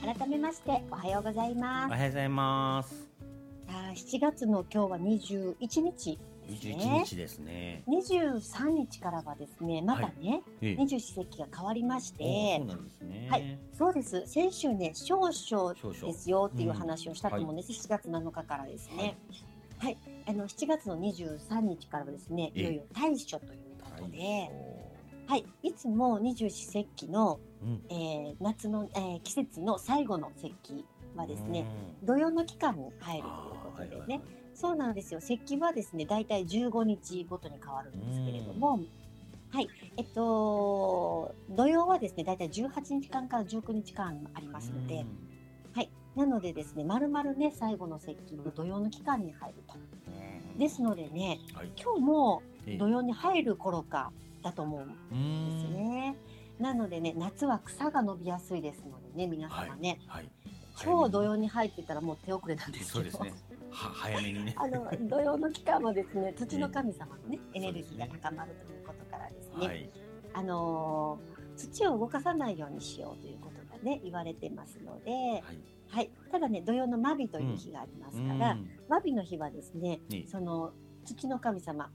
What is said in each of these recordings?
改めましておはようございます。 おはようございます。 7月の今日は21日ですね。 21日ですね。 23日からはですね、またね、二十四節気が変わりまして、 そうなんですね。 はい、そうです。先週ね、少々ですよっていう話をしたと思うんです。7月7日からですね。はい、7月の23日からはですね、いよいよ大暑ということで、はい、いつも二十四節気の、夏の、季節の最後の節気はですね、土用の期間に入るということでね、そうなんですよ。節気はですね、だいたい15日ごとに変わるんですけれども、はい、土曜はですね、だいたい18日間から19日間ありますので、はい、なのでですね、まるまるね、最後の節気の土用の期間に入ると。ですのでね、今日も土用に入る頃かだと思うんですね。なのでね、夏は草が伸びやすいですのでね、皆様ね、今日土用に入ってたらもう手遅れなんですけど、そうですね、 早めにね土用の期間はですね、土の神様のね、エネルギーが高まるということからですね、土を動かさないようにしようということがね、言われてますので、はい、ただね、土用のマビという日がありますから、マビの日はですね、その土の神様、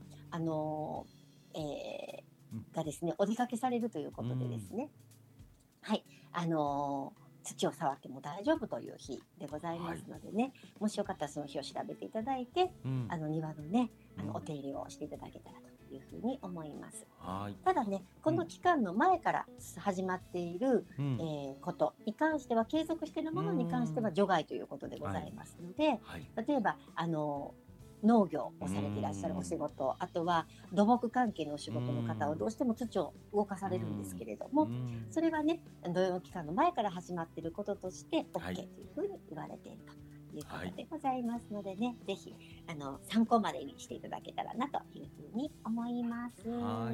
がですね、お出かけされるということでですね、はい、土を触っても大丈夫という日でございますのでね、もしよかったらその日を調べていただいて、庭のね、お手入れをしていただけたらというふうに思います。ただね、この期間の前から始まっている、ことに関しては、継続しているものに関しては除外ということでございますので、例えば、農業をされていらっしゃるお仕事、あとは土木関係のお仕事の方はどうしても土を動かされるんですけれども、それはね、土用の期間の前から始まっていることとして OK というふうに言われているということでございますのでね、ぜひ参考までにしていただけたらなというふうに思います。はい、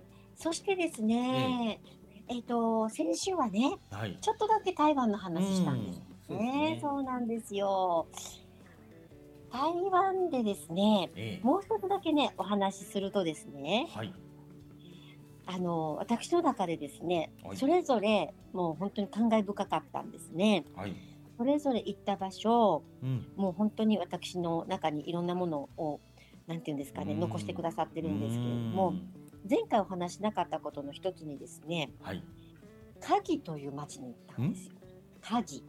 そしてですね、先週はね、ちょっとだけ台湾の話したんですね。そうなんですよ。台湾でですね、もう一つだけね、お話しするとですね、私の中でですね、それぞれもう本当に感慨深かったんですね。それぞれ行った場所、もう本当に私の中にいろんなものを、なんていうんですかね、残してくださってるんですけれども、前回お話しなかったことの一つにですね、嘉義という町に行ったんですよ。嘉義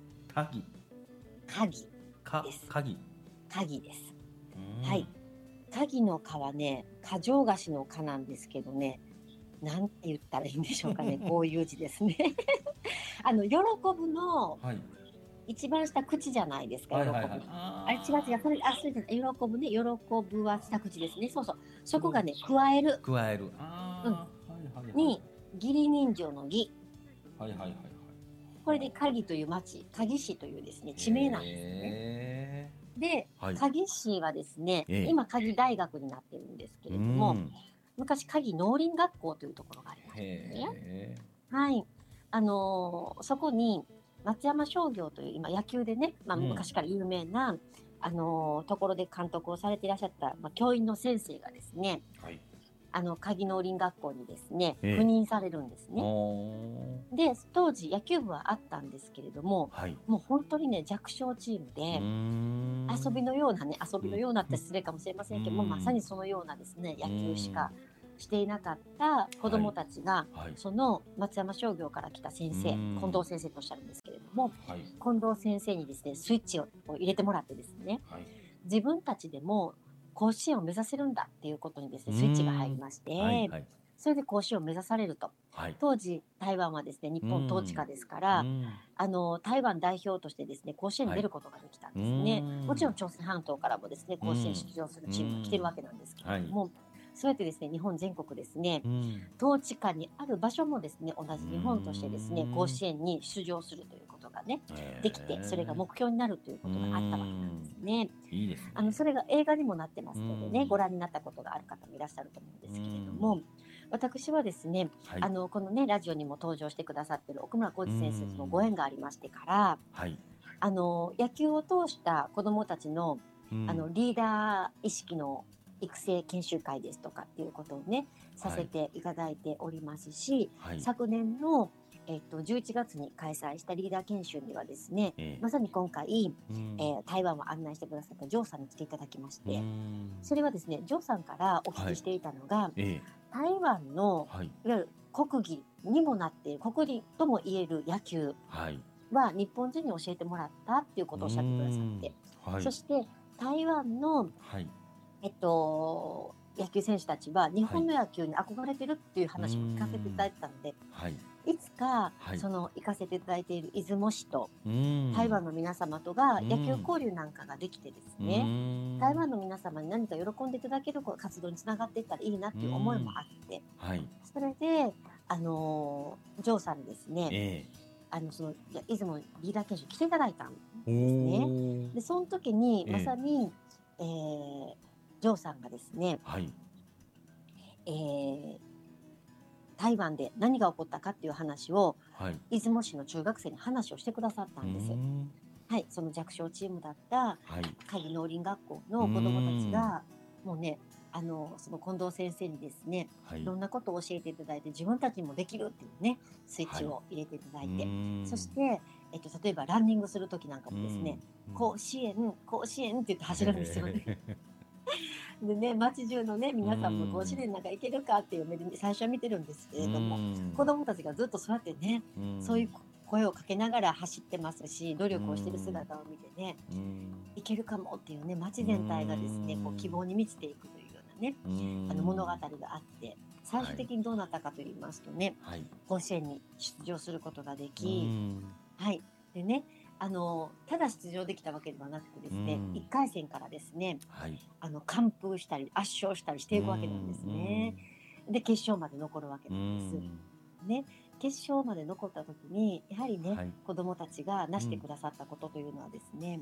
です。嘉義です。はい。嘉義の嘉はね、嘉祥菓子の嘉なんですけどね、なんて言ったらいいんでしょうかね、こういう字ですね。喜ぶの、一番下口じゃないですか、喜ぶ。あれ違う、それじゃない、喜ぶね、喜ぶは下口ですね。そうそう。そこがね、加える。に、義理人情の義。これで嘉義という町、嘉義市というですね、地名なんですね。で、嘉義市はですね、今嘉義大学になってるんですけれども、昔嘉義農林学校というところがありましたね。はい。そこに松山商業という今野球でね、昔から有名な、ところで監督をされていらっしゃった、教員の先生がですね、嘉義農林学校にですね、赴任されるんですね。で、当時野球部はあったんですけれども、もう本当にね、弱小チームで、遊びのようなって失礼かもしれませんけども、まさにそのようなですね、野球しかしていなかった子どもたちが、その松山商業から来た先生、近藤先生とおっしゃるんですけれども、近藤先生にですね、スイッチを入れてもらってですね、自分たちでも甲子園を目指せるんだっていうことにですね、スイッチが入りまして、それで甲子園を目指されると。当時、台湾はですね、日本統治下ですから、台湾代表としてですね、甲子園に出ることができたんですね。もちろん朝鮮半島からもですね、甲子園出場するチームが来てるわけなんですけれども、そうやってですね、日本全国ですね、統治下にある場所もですね、同じ日本としてですね、甲子園に出場するということがね、できて、それが目標になるということがあったわけなんですね。 いいですね。 それが映画にもなってますのでね、ご覧になったことがある方もいらっしゃると思うんですけれども、私はですね、このね、ラジオにも登場してくださっている奥村浩二先生とのご縁がありましてから、野球を通した子どもたちの、リーダー意識の育成研修会ですとかっていうことをね、させていただいておりますし、昨年の 11月に開催したリーダー研修にはですね、まさに今回、台湾を案内してくださったジョーさんに来ていただきまして、それはですね、ジョーさんからお聞きしていたのが、台湾の、いわゆる国技にもなっている、国技とも言える野球は日本人に教えてもらったっていうことをおっしゃってくださって、そして台湾の、野球選手たちは日本の野球に憧れてるっていう話を聞かせていただいたので、いつかその行かせていただいている出雲市と台湾の皆様とが野球交流なんかができてですね、台湾の皆様に何か喜んでいただける活動につながっていったらいいなっていう思いもあって、それでジョーさんにですね、その出雲リーダー研修来ていただいたんですね。でその時にまさに、ジョーさんがですね、台湾で何が起こったかっていう話を、出雲市の中学生に話をしてくださったんです。その弱小チームだった鍵農林学校の子どもたちがもうね、その近藤先生にですね、いろんなことを教えていただいて、自分たちにもできるっていうねスイッチを入れていただいて、そして、例えばランニングする時なんかもですね、甲子園甲子園って言って走るんですよね。でね、街中のね皆さんも甲子園なんか行けるかっていう目で最初は見てるんですけれども、子どもたちがずっとそうやってね、そういう声をかけながら走ってますし、努力をしている姿を見てね、いけるかもっていうね、街全体がですねこう希望に満ちていくというようなね、物語があって、最終的にどうなったかと言いますとね、甲子園に出場することができ、でね、ただ出場できたわけではなくてですね、1回戦からですね、完封したり圧勝したりしていくわけなんですね。で決勝まで残るわけなんですね。決勝まで残った時にやはりね、子どもたちが成してくださったことというのはですね、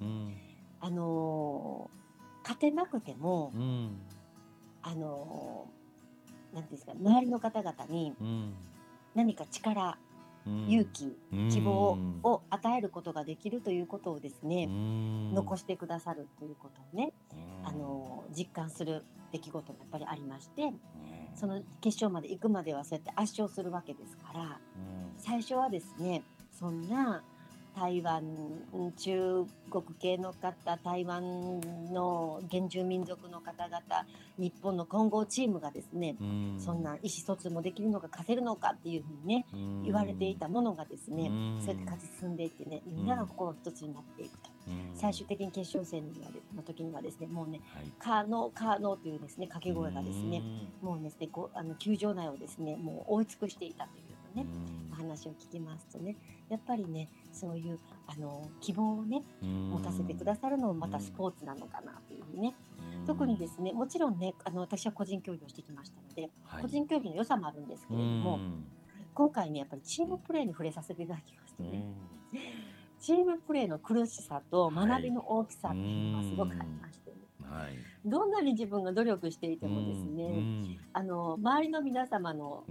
勝てなくても、なんていうんですか、周りの方々に何か力、勇気、希望を与えることができるということをですね、残してくださるということをね、実感する出来事がやっぱりありまして、その決勝まで行くまではそうやって圧勝するわけですから、最初はですね、そんな台湾、中国系の方、台湾の原住民族の方々、日本の混合チームがですね、そんな意思疎通もできるのか勝てるのかっていうふうにね、言われていたものがですね、そうやって勝ち進んでいってね、みんなが心一つになっていくと、最終的に決勝戦の時にはですね、もうね、カーノーというですね掛け声がですね、もうですね球場内をですねもう覆い尽くしていたというね、話を聞きますとね、やっぱりねそういう希望をね持たせてくださるのもまたスポーツなのかなというふうにね、特にですね、もちろんね私は個人競技をしてきましたので、個人競技の良さもあるんですけれども、今回ねやっぱりチームプレーに触れさせていただきましてね、チームプレーの苦しさと学びの大きさっていうのがすごくありましてね、どんなに自分が努力していてもですね、周りの皆様の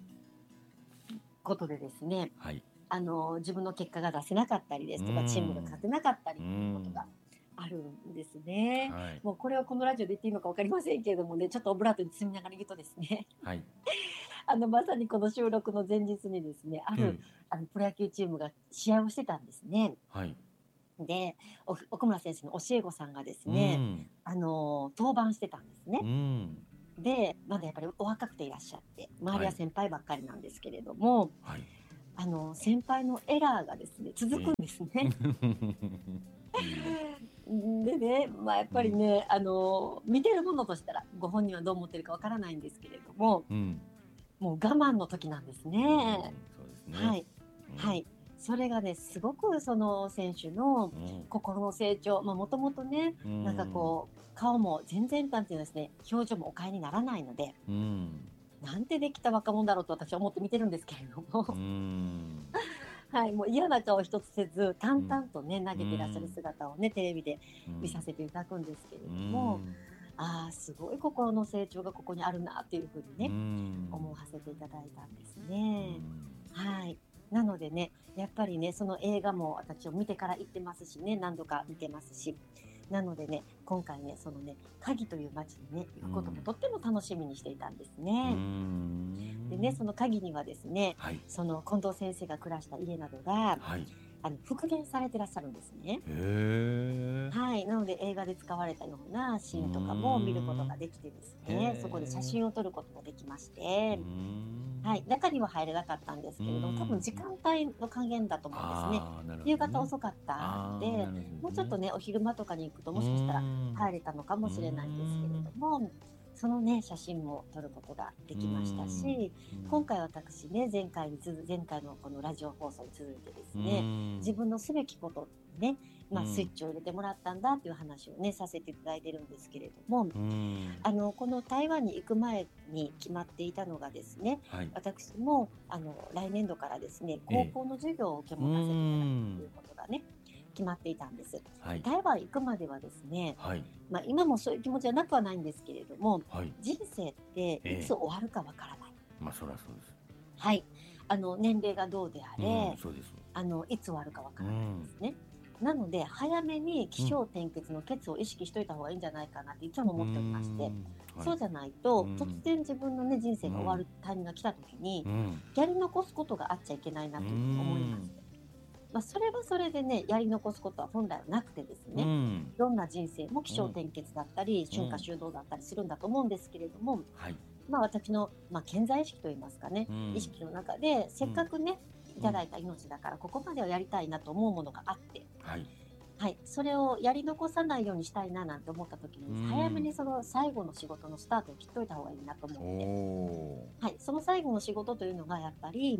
ことでですね、自分の結果が出せなかったりですとか、チームが勝てなかったりということがあるんですね。もうこれをこのラジオで言っていいのか分かりませんけれどもね、ちょっとオブラートに包みながら言うとですね、まさにこの収録の前日にですね、プロ野球チームが試合をしてたんですね。で、奥村選手の教え子さんがですね、登板してたんですね。で、まだやっぱりお若くていらっしゃって、周りは先輩ばっかりなんですけれども、先輩のエラーがですね続くんですね。でね、やっぱりね、見てるものとしたらご本人はどう思ってるかわからないんですけれども、もう我慢の時なんですね。それがねすごくその選手の心の成長、もともとね、なんかこう顔も全然なんていうのですね、表情もお変えにならないので、なんてできた若者だろうと私は思って見てるんですけれども、もう嫌な顔一つせず淡々とね投げてらっしゃる姿をねテレビで見させていただくんですけれども、すごい心の成長がここにあるなっていうふうにね思わせていただいたんですね。なのでね、やっぱりねその映画も私を見てから行ってますしね、何度か見てますし、 なのでね、今回ね、そのね、鍵という町にね、行くこともとっても楽しみにしていたんですね。でね、その鍵にはですね、はい、その近藤先生が暮らした家などが、はい、復元されてらっしゃるんですね。はい、なので映画で使われたようなシーンとかも見ることができてですね、そこで写真を撮ることもできまして、はい、中には入れなかったんですけれども、多分時間帯の加減だと思うんですね。夕方遅かったので、もうちょっとね、お昼間とかに行くともしかしたら入れたのかもしれないんですけれども、そのね、写真も撮ることができましたし、今回私ね、前回のこのラジオ放送に続いてですね、自分のすべきことね、スイッチを入れてもらったんだっていう話をね、させていただいてるんですけれども、この台湾に行く前に決まっていたのがですね、はい、私も来年度からですね、高校の授業を受け持たせていただくということがね、決まっていたんです。はい、台湾行くまではですね、はい、今もそういう気持ちはなくはないんですけれども、はい、人生っていつ終わるかわからない。 そりゃそうです。 はい、年齢がどうであれ、そうです。いつ終わるかわからないんですね。なので早めに起承転結のケツを意識しといた方がいいんじゃないかなっていつも思っておりまして、そうじゃないと突然自分のね人生が終わるタイミングが来た時にやり残すことがあっちゃいけないなというふうに思いまして、それはそれでね、やり残すことは本来はなくてですね、どんな人生も起承転結だったり春夏秋冬だったりするんだと思うんですけれども、私の、健在意識といいますかね、意識の中でせっかくね、いただいた命だからここまではやりたいなと思うものがあって、はいはい、それをやり残さないようにしたいななんて思った時に早めにその最後の仕事のスタートを切っといた方がいいなと思って、はい、その最後の仕事というのがやっぱり、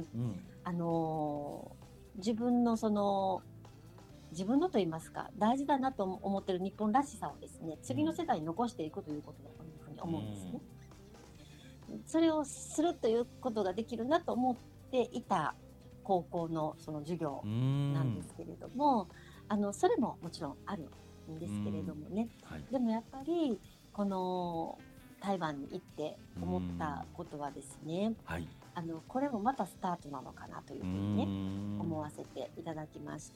自分のといいますか大事だなと思っている日本らしさをですね、次の世代に残していくということだというふうに思うんですね。それをするということができるなと思っていた高校のその授業なんですけれども、それももちろんあるんですけれどもね、はい、でもやっぱりこの台湾に行って思ったことはですね、はい、これもまたスタートなのかなというふうにね思わせていただきまして、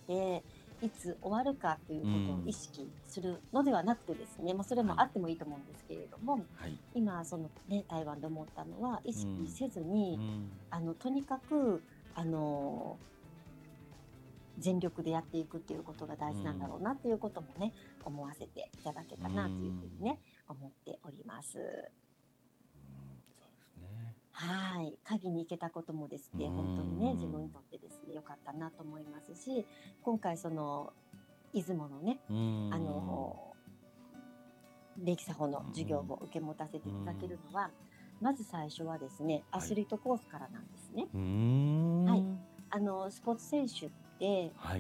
いつ終わるかということを意識するのではなくてですね、それもあってもいいと思うんですけれども、はい、今そのね台湾で思ったのは意識せずにとにかく全力でやっていくっていうことが大事なんだろうなっていうこともね、思わせていただけたなというふうにね思っております。はい、鍵に行けたこともですね、本当にね自分にとってですね良かったなと思いますし、今回その出雲のね礼儀作法の授業を受け持たせていただけるのは、まず最初はですねアスリートコースからなんですね。はい、スポーツ選手って、はい、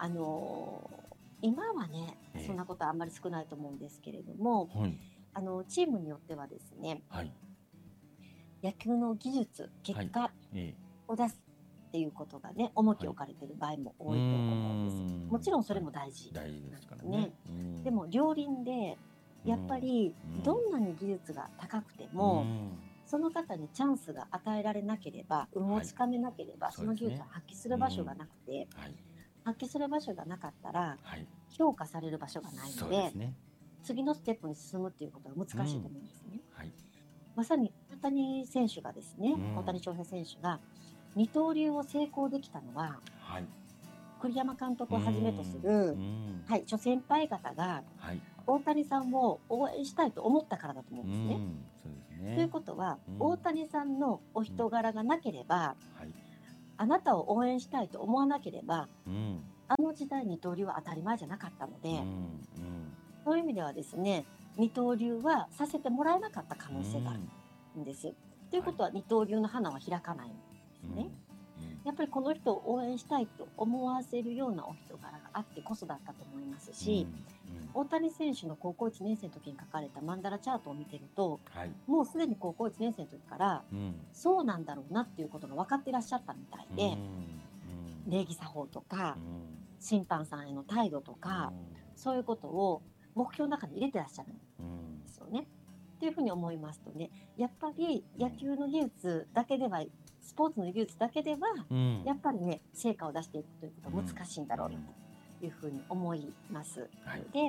今はねそんなことはあんまり少ないと思うんですけれども、チームによってはですね、野球の技術結果を出すっていうことがね重きを置かれている場合も多いと思うんです。もちろんそれも大事ですからね。でも両輪でやっぱりどんなに技術が高くてもその方にチャンスが与えられなければ、運をつかめなければ、その技術を発揮する場所がなくて、発揮する場所がなかったら評価される場所がないので、次のステップに進むっていうことは難しいと思うんですね。まさに大谷選手がですね、大谷翔平選手が二刀流を成功できたのは、栗山監督をはじめとする、諸先輩方が大谷さんを応援したいと思ったからだと思うんですね。ということは、大谷さんのお人柄がなければ、あなたを応援したいと思わなければ、あの時代二刀流は当たり前じゃなかったので、そういう意味ではですね、二刀流はさせてもらえなかった可能性があるんです。ということは、二刀流の花は開かないんですね。やっぱりこの人を応援したいと思わせるようなお人柄があってこそだったと思いますし、大谷選手の高校1年生の時に書かれたマンダラチャートを見てると、もうすでに高校1年生の時から、そうなんだろうなっていうことが分かっていらっしゃったみたいで、礼儀作法とか、審判さんへの態度とか、そういうことを目標の中に入れてらっしゃるんですよね。っていうふうに思いますとね、やっぱり野球の技術だけでは、スポーツの技術だけでは、やっぱりね成果を出していくということは難しいんだろうなというふうに思います。で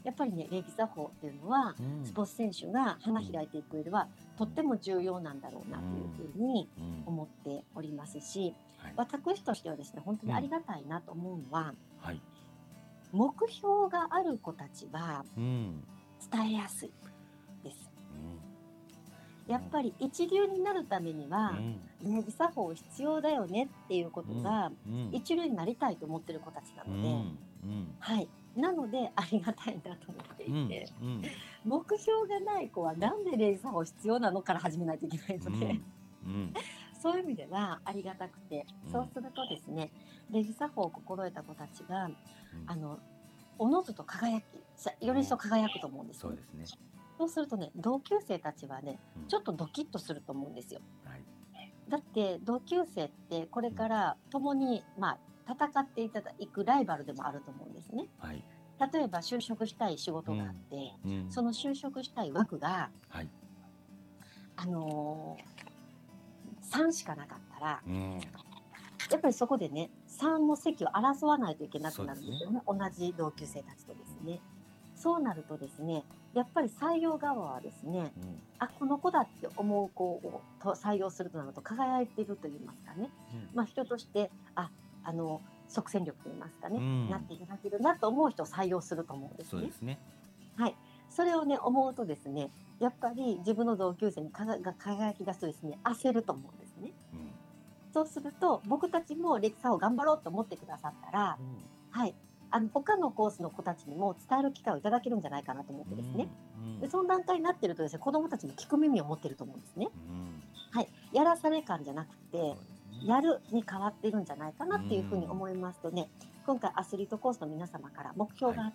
やっぱりね、礼儀作法っていうのは、スポーツ選手が花開いていく上では、とっても重要なんだろうなというふうに思っておりますし、私としてはですね、本当にありがたいなと思うのは、目標がある子たちは伝えやすいです。やっぱり一流になるためには、礼儀作法必要だよねっていうことが、一流になりたいと思ってる子たちなので、はい。なのでありがたいなと思っていて、目標がない子はなんで礼儀作法必要なのから始めないといけないので、そういう意味ではありがたくて、そうするとですね、礼儀作法を心得た子たちが、おのずと輝き、より一層輝くと思うんですよ。そうですね。そうするとね、同級生たちはね、ちょっとドキッとすると思うんですよ。だって同級生ってこれから共に、戦っていくライバルでもあると思うんですね。例えば就職したい仕事があって、その就職したい枠が、3しかなかったら、やっぱりそこでね、3の席を争わないといけなくなるんですよね。同じ同級生たちとですね。そうなるとですね、やっぱり採用側はですね、この子だって思う子を採用するとなると輝いていると言いますかね、人として即戦力と言いますかね、なっていただけるなと思う人を採用すると思うんですね。そうですね。はい。それをね、思うとですね、やっぱり自分の同級生が輝き出すとですね、焦ると思うんですね。そうすると、僕たちも歴史を頑張ろうと思ってくださったら、はい。他のコースの子たちにも伝える機会をいただけるんじゃないかなと思ってですね。でその段階になってるとですね、子どもたちも聞く耳を持ってると思うんですね。はい。やらされ感じゃなくて、やるに変わっているんじゃないかなっていうふうに思いますとね、今回アスリートコースの皆様から目標があって、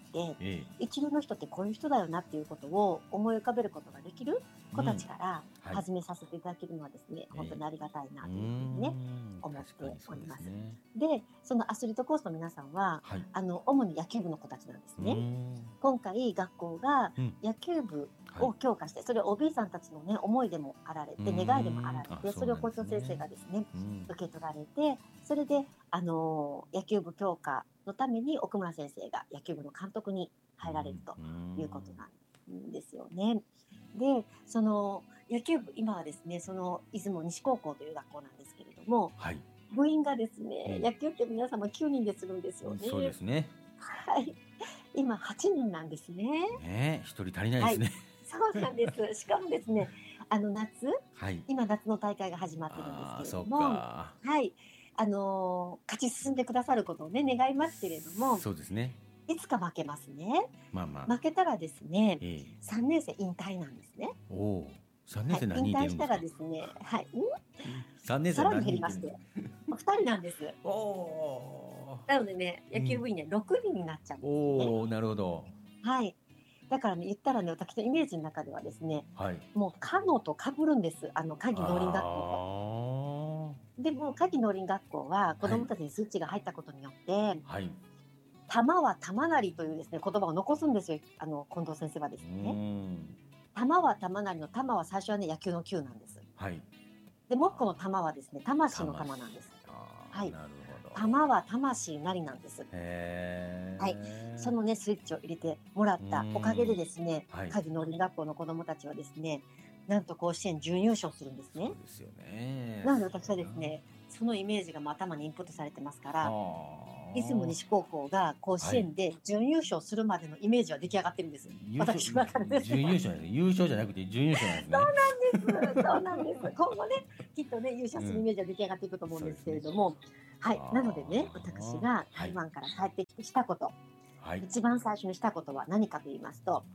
一流の人ってこういう人だよなっていうことを思い浮かべることができる子たちから始めさせていただけるのはですね、本当にありがたいなというふうにね、思っております。で、そのアスリートコースの皆さんは、主に野球部の子たちなんですね。今回学校が野球部を強化して、それを OB さんたちのね、思いでもあられて、願いでもあられて、それを校長先生がですね、受け取られて、それで、野球部強化のために奥村先生が野球部の監督に入られるということなんですよね。で、その野球部、今はですね、その出雲西高校という学校なんですけれども、部員がですね、野球って皆様9人でするんですよね。 そうですね。 はい。今8人なんですね。 1人足りないですね。 そうなんです。しかもですね、夏、今夏の大会が始まってるんですけれども、はい。勝ち進んでくださることをね、願いますけれども、 そうですね。 いつか負けますね。負けたらですね、3年生引退なんですね。 3年生何人いるんですか？ 引退したらですね、 3年生何人いりまして、2人なんです。なのでね、野球部員ね、6人になっちゃうんですね。 なるほど。 はい。だからね、言ったらね、私のイメージの中ではですね、もうカノと被るんです。鍵農林学校と。でも鍵農林学校は子どもたちにスイッチが入ったことによって、玉は玉なりというですね、言葉を残すんですよ。近藤先生はですね。玉は玉なりの玉は最初はね、野球の球なんです。で、もう一個の玉はですね、魂の玉なんです。はい。玉は魂なりなんです。はい。そのね、スイッチを入れてもらったおかげでですね、鍵農林学校の子どもたちはですね、なんと甲子園準優勝するんですね。 そうですよね。 なので私はですね、そのイメージが頭にインプットされてますから、出雲西高校が甲子園で準優勝するまでのイメージは出来上がってるんです。私の中で。 準優勝なんです。優勝じゃなくて準優勝なんですね。 そうなんです。今後ね、きっとね、優勝するイメージは出来上がっていくと思うんですけれども、はい。なのでね、私が台湾から帰ってきてしたこと、一番最初にしたことは何かと言いますと、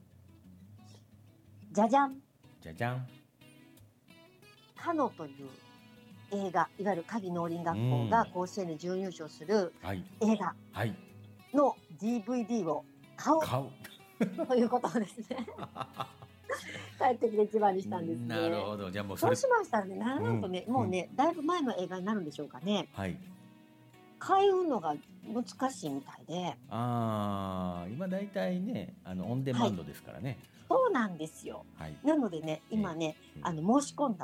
じゃじゃん。 じゃじゃん。 カノという映画、いわゆる鍵農林学校が甲子園で準優勝する映画の DVD を買うということをですね帰ってきて一番にしたんですね。 なるほど。じゃあもうそうしましたらね、なんとね、もうね、だいぶ前の映画になるんでしょうかね。買うのが難しいみたいで。 今だいたいね、オンデマンドですからね。 そうなんですよ。なのでね、今ね、申し込んだ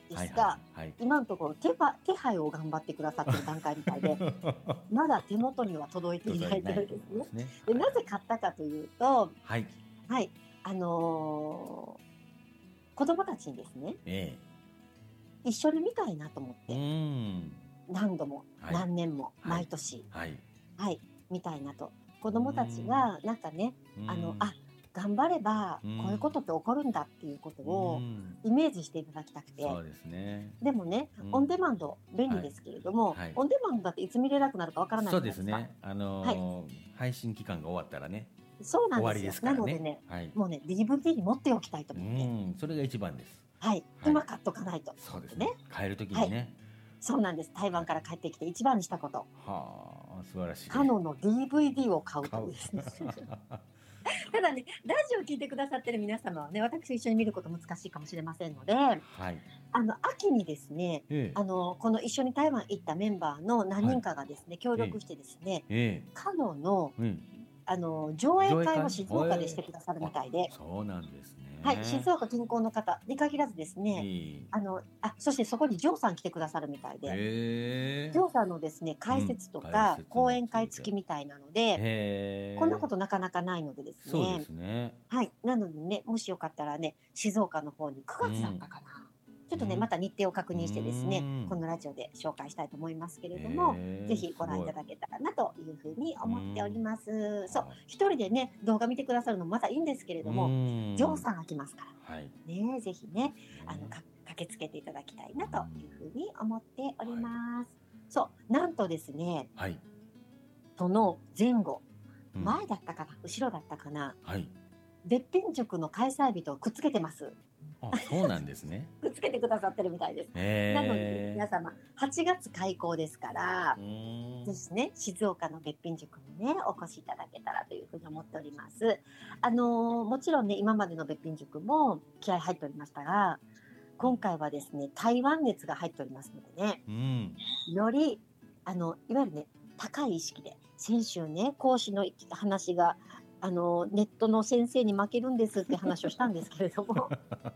ですが、今のところ手配を頑張ってくださってる段階みたいでまだ手元には届いていないというですね。でなぜ買ったかというと、はい、はい、子供たちにですね、一緒に見たいなと思って、何度も、何年も毎年、はい見たいなと。子供たちがなんかね、頑張ればこういうことって起こるんだっていうことをイメージしていただきたくて、そうですね。でもね、オンデマンド便利ですけれども、オンデマンドだっていつ見れなくなるかわからないじゃないですか。そうですね。 配信期間が終わったらね、 そうなんですよ。なのでね、もうね DVD に持っておきたいと思って、 それが一番です。 はい、今買っとかないと。 そうですね。帰る時にね。 そうなんです。台湾から帰ってきて一番にしたこと。 はあ、素晴らしい。 カノンの DVD を買うとですね。ただね、ラジオを聞いてくださってる皆様はね、私と一緒に見ること難しいかもしれませんので、秋にですね、この一緒に台湾行ったメンバーの何人かがですね、協力してですね、カノンの上映会を静岡でしてくださるみたいで。 そうなんですね。 はい、静岡近郊の方に限らずですね、そしてそこにジョーさん来てくださるみたいで、ジョーさんのですね解説とか講演会付きみたいなので、こんなことなかなかないのでですね。そうですね。はい、なのでね、もしよかったらね、静岡の方に9月だったかな。ちょっとね、また日程を確認してですね、このラジオで紹介したいと思いますけれども、ぜひご覧いただけたらなというふうに思っております。そう、一人でね、動画見てくださるのもまたいいんですけれども、ジョーさんが来ますから、ね、ぜひね、駆けつけていただきたいなというふうに思っております。そう、なんとですね、その前後、前だったかな、後ろだったかな、べっぴん塾の開催日とくっつけてます。 そうなんですね。 くっつけてくださってるみたいです。なので皆様8月開校ですからですね、静岡のべっぴん塾にねお越しいただけたらというふうに思っております。もちろんね今までのべっぴん塾も気合入っておりましたが、今回はですね台湾熱が入っておりますのでね、よりいわゆるね高い意識で、先週ね講師の話がネットの先生に負けるんですって話をしたんですけれども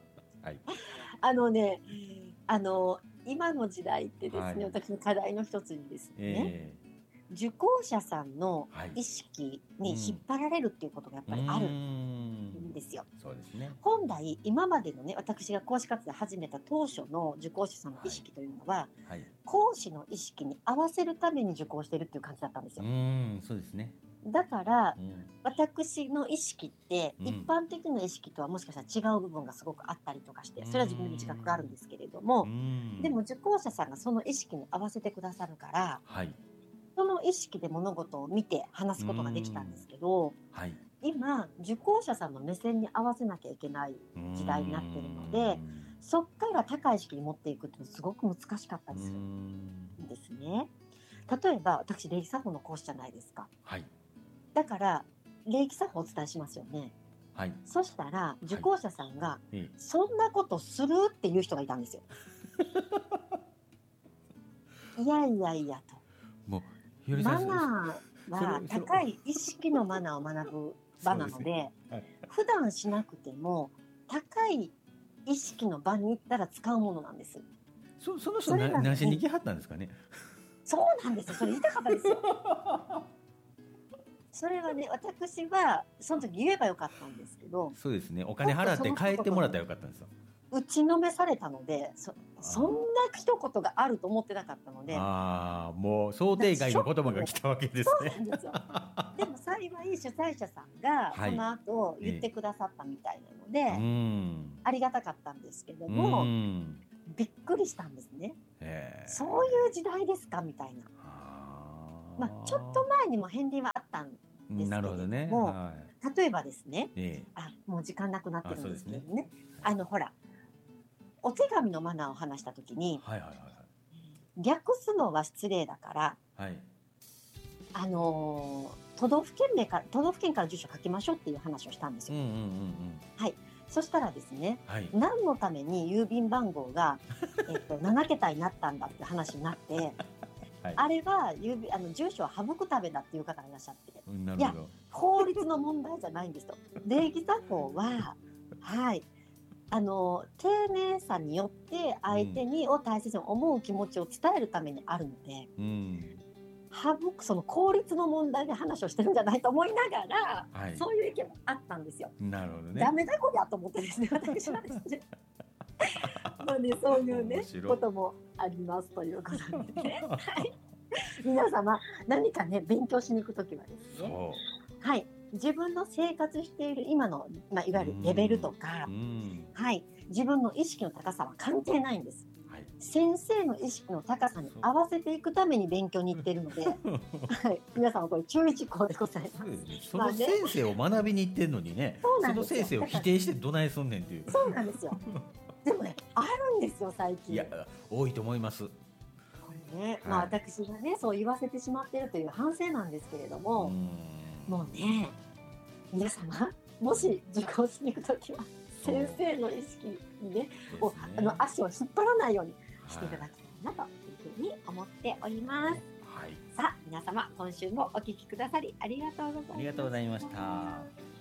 今の時代ってですね、私の課題の一つにですね、受講者さんの意識に引っ張られるっていうことがやっぱりあるんですよ。そうですね。本来今までのね、私が講師活動を始めた当初の受講者さんの意識というのは、講師の意識に合わせるために受講してるっていう感じだったんですよ。 そうですね。 だから、私の意識って一般的な意識とはもしかしたら違う部分がすごくあったりとかして、それは自分で自覚があるんですけれども、でも受講者さんがその意識に合わせてくださるから、その意識で物事を見て話すことができたんですけど、今受講者さんの目線に合わせなきゃいけない時代になっているので、そっから高い意識に持っていくってすごく難しかったりするんですね。例えば私礼儀作法の講師じゃないですか。だから礼儀作法をお伝えしますよね。そしたら受講者さんが、そんなことするっていう人がいたんですよ。いやいやいやと。マナーは高い意識のマナーを学ぶ場なので、普段しなくても高い意識の場に行ったら使うものなんです。 その人何しに来はったんですかね。 そうなんですよ。それ言いたかったですよ。それはね、私はその時言えばよかったんですけど、 そうですね、お金払って帰ってもらったらよかったんですよ。 打ちのめされたので、そんな一言があると思ってなかったので、 もう想定外の言葉が来たわけですね。 そうなんですよ。でも幸い主催者さんがその後言ってくださったみたいなので、ありがたかったんですけども、びっくりしたんですね。そういう時代ですかみたいな。ちょっと前にも片鱗はあったんですけれども、例えばですね、もう時間なくなってるんですけどね、ほらお手紙のマナーを話した時に、略すのは失礼だから、都道府県から住所書きましょうっていう話をしたんですよ。そしたらですね、何のために郵便番号が、7桁になったんだって話になって、あれは住所を省くためだっていう方がいらっしゃって、いや法律の問題じゃないんですと。礼儀作法は丁寧さによって相手を大切に思う気持ちを伝えるためにあるので、その効率の問題で話をしてるんじゃないと思いながら、そういう意見もあったんですよ。 なるほどね。 ダメだこりゃと思ってですね、私はですね。そういうねこともありますということでね。はい、皆様何かね勉強しに行くときはですね、はい、自分の生活している今の、いわゆるレベルとか、はい、自分の意識の高さは関係ないんです。先生の意識の高さに合わせていくために勉強に行っているので、はい、皆様これ注意事項でございます。 その先生を学びに行ってるのにね、その先生を否定してどないすんねんっていう。 そうなんですよ。でもね、あるんですよ最近。 いや、多いと思います。 これね、私がねそう言わせてしまっているという反省なんですけれども、もうね、皆様もし受講しに行くときは先生の意識にね、足を引っ張らないようにしていただきたいなというふうに思っております。さあ皆様今週もお聞きくださりありがとうございました。 ありがとうございました。